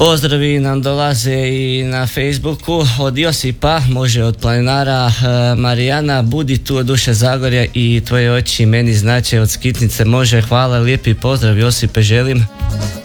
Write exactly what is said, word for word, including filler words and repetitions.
Pozdravi nam dolaze i na Facebooku od Josipa, može od planinara. Marijana, budi tu od duše Zagorja i tvoje oči meni znače od Skitnice, može. Hvala, lijepi pozdrav Josipe želim.